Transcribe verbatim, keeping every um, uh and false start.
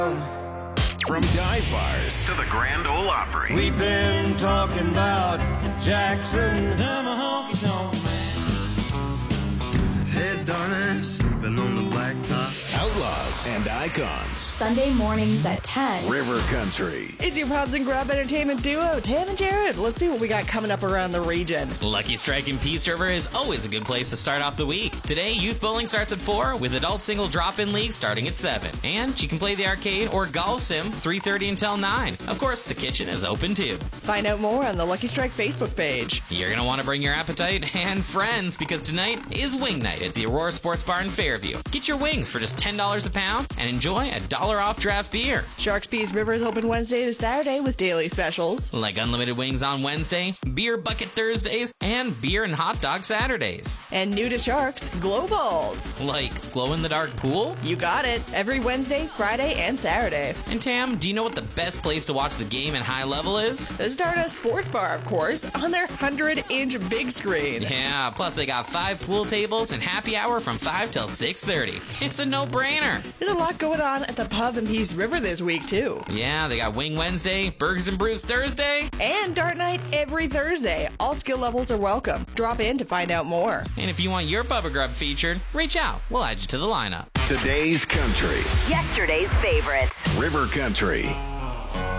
From dive bars to the Grand Ole Opry. We've been talking about Jackson, the honky tonk man. Hey, darling, sleeping on the blacktop. Outlaws and icons. Sunday mornings at ten. River Country. It's your Pubs and Grub entertainment duo, Tam and Jared. Let's see what we got coming up around the region. Lucky Strike in Peace River is always a good place to start off the week. Today, youth bowling starts at four, with adult single drop-in league starting at seven. And you can play the arcade or golf sim three thirty until nine. Of course, the kitchen is open too. Find out more on the Lucky Strike Facebook page. You're going to want to bring your appetite and friends, because tonight is wing night at the Aurora Sports Bar in Fairview. Get your wings for just ten dollars a pound and enjoy a dollar off draft beer. Sharks Peace River is open Wednesday to Saturday with daily specials. Like unlimited wings on Wednesday, beer bucket Thursdays, and beer and hot dog Saturdays. And new to Sharks, glow balls. Like glow-in-the-dark pool? You got it. Every Wednesday, Friday, and Saturday. And Tam, do you know what the best place to watch the game in high level is? The Stardust Sports Bar, of course, on their one hundred inch big screen. Yeah, plus they got five pool tables and happy hour from five till six thirty. It's a no-brainer. There's a lot going on at the Pub in Peace River this week, too. Yeah, they got Wing Wednesday, Burgers and Brews Thursday, and Dart Night every Thursday. All skill levels are welcome. Drop in to find out more. And if you want your Pub or Grub featured, reach out. We'll add you to the lineup. Today's country. Yesterday's favorites. River Country.